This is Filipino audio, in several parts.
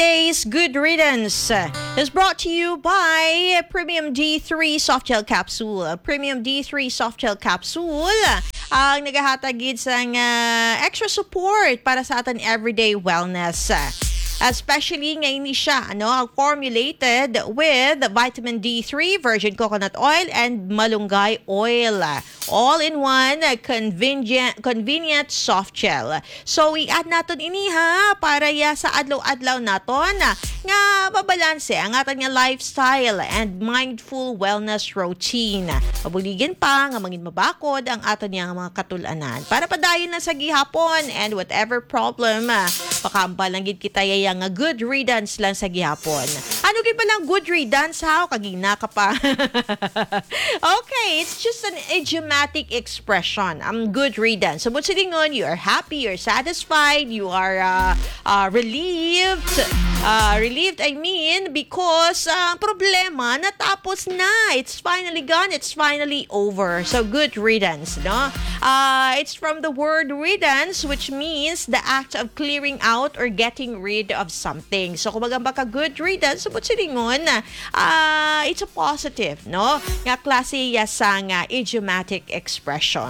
Today's Good Riddance is brought to you by Premium D3 Soft Gel Capsule. Premium D3 Soft Gel Capsule ang naghahatagid sa extra support para sa ating everyday wellness. Especially ngayon siya, formulated with vitamin D3, virgin coconut oil, and malunggay oil. All-in-one, convenient soft gel. So, i-add natin ini para sa adlaw-adlaw naton nga babalanse ang ating lifestyle and mindful wellness routine. Mabuligin pa nga mangin mabakod ang ating mga katulanan. Para padayon na sa gihapon and whatever problem, pakaambalangin kita yang good riddance lang sa gihapon. Ano gid ba lang good riddance ha? Kagina ka pa. Okay, it's just an idiomatic expression. Good riddance. So, what's it on? You are happy, you're satisfied, you are relieved. Relieved, because problema natapos na. It's finally gone. It's finally over. So, good riddance, no? It's from the word riddance, which means the act of clearing out or getting rid of something. So, kung baka good riddance, so what's it on? It's a positive, no? Nga klase yasang idiomatic expression.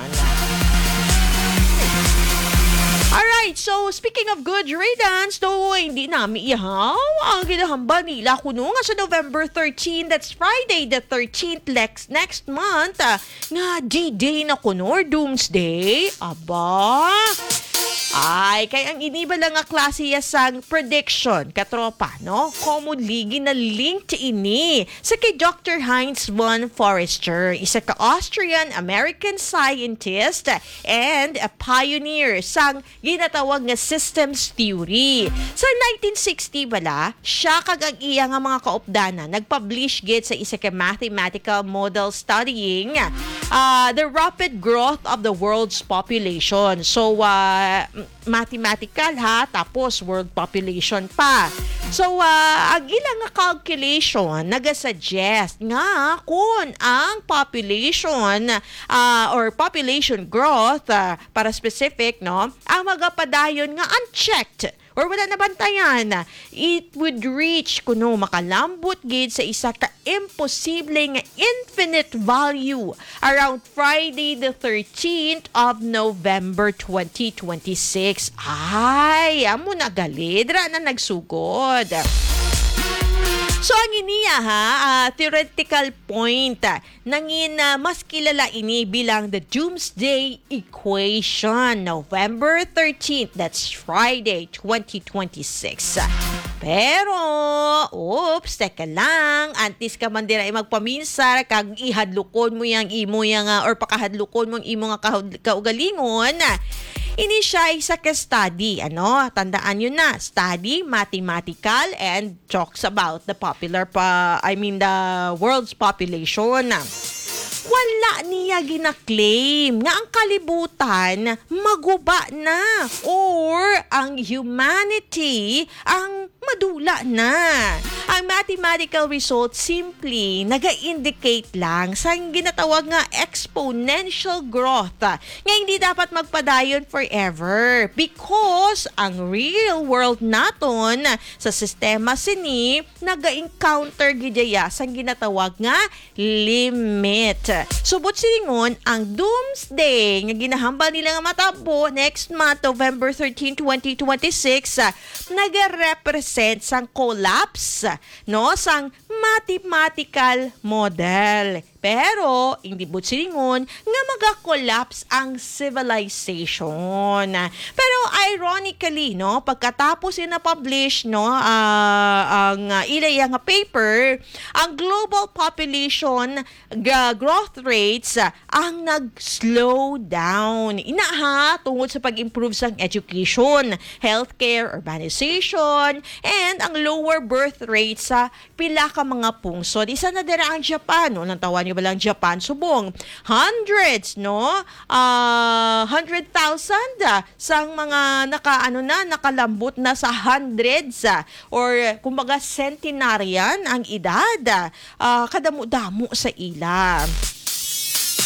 Alright, so speaking of good riddance, hindi namin ihaw ang ginahamba nila kuno nga sa November 13, that's Friday the 13th next month, nga D-Day na kuno or Doomsday. Aba! Ay, kaya ang iniba lang nga klase yasang prediction, katropa, no? Commonly ginalinked ini sa kay Dr. Heinz von Forster, isa ka Austrian-American scientist and a pioneer sang ginatawag nga systems theory. Sa 1960 bala, siya kag ang iya nga mga kaupdana nagpublish gid sa isa ka mathematical model studying the rapid growth of the world's population. So, mathematical tapos world population pa. So, ang ilang calculation nagasuggest nga kung ang population or population growth para specific, no, ang magapadayon nga unchecked or wala nabantayan, it would reach kuno makalambot gid sa isa ka imposibleng infinite value around Friday the 13th of November 2026. Ay, amo na galidra na nagsugod. So, ang iniya theoretical point, nangin mas kilala ini bilang the Doomsday Equation, November 13th, that's Friday, 2026. Pero, teka lang, antis ka man dira magpaminsar, kag ihadlukon mo yang imo yang, or pakahadlukon mo imo nga kaugalingon, ini siya isa ka study, tandaan nyo na, study, mathematical, and talks about the the world's population. Wala niya gina-claim nga ang kalibutan maguba na or ang humanity ang madula na. Ang mathematical result simply naga-indicate lang sa ginatawag nga exponential growth nga hindi dapat magpadayon forever because ang real world naton sa sistema sini naga-encounter gidaya sa ginatawag nga limit. Subot silingon ang Doomsday nga ginahambal nila nga matabo next month, November 13, 2026, nag-represent sang collapse, no, sang mathematical model. Pero, hindi po silingon nga mag-collapse ang civilization. Pero, ironically, no, pagkatapos na-publish, no, ang ilay nga paper, ang global population growth rates ang nag-slow down. Tungod sa pag-improve sa education, healthcare, urbanization, and ang lower birth rates sa pila ka mga pungsod. Isa na dira ang Japan, no, nang tawan niyo ba lang Japan, subong hundreds, no, 100,000 sang mga nakalambot na sa hundreds or kumbaga centenarian ang edad, kadamo-damo sa ila.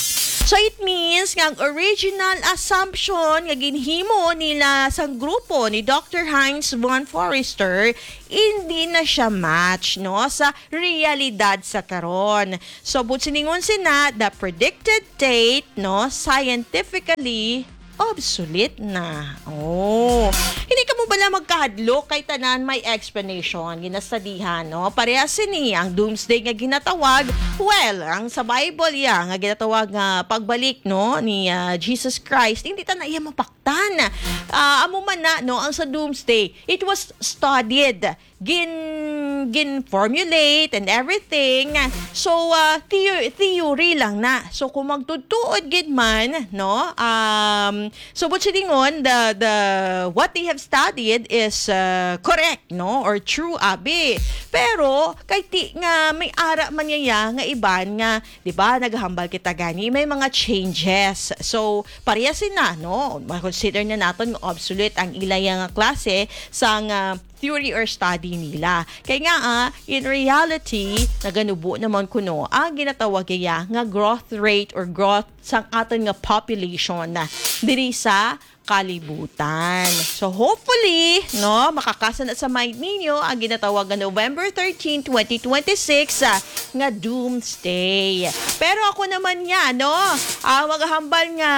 So it means nga ang original assumption nga ginhimo nila sa grupo ni Dr. Heinz von Forrester hindi na siya match no sa realidad sa karon. So siningon sina the predicted date no scientifically obsolete na. Oh. Hindi ka mo bala magkahadlok kay tanan may explanation ginastadihan no. Parehas ni ang doomsday nga ginatawag. Well, ang sa Bible nga ginatawag nga pagbalik no ni Jesus Christ hindi ta na iya mapaktan. Amo man na no ang sa doomsday it was studied gin formulate and everything. So theory lang na. So kung magtutuod gid man no so but siningon the what they have studied is correct no or true abi. Pero kay ti nga may ara man niya nga iban nga di ba naghambal kita gani may mga changes. So parehasin na no consider na naton nga obsolete ang ilay nga klase sa nga theory or study nila. Kaya nga, in reality, naganubo naman kuno ang ginatawag kaya nga growth rate or growth sang aton nga population na diri sa kalibutan. So hopefully, no, makakasa na sa mind ninyo ang ginatawag nga November 13, 2026 nga doomsday. Pero ako naman nga, no, maghahambal nga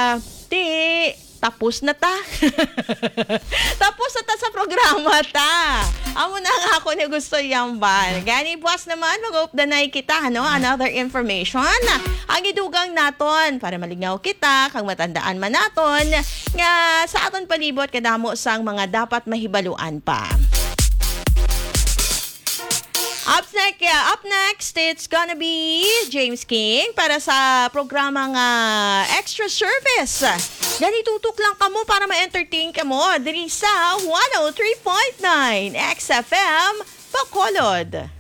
tapos na ta. Tapos na ta sa programa ta. Amo na nga ako na gusto yambal. Gani buwas naman, mag-updanay kita, no? Another information. Ang idugang naton, para malingaw kita, kang matandaan man naton, nga sa aton palibot, kadamo sang mga dapat mahibaluan pa. Up next, it's gonna be James King para sa programang Extra Service. Ganitutok lang kamo para ma-entertain kamo diri sa 103.9 XFM Bacolod.